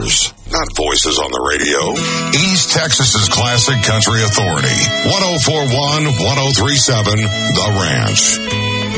ears, not voices on the radio. East Texas's classic country authority. 104.1, 103.7, The Ranch.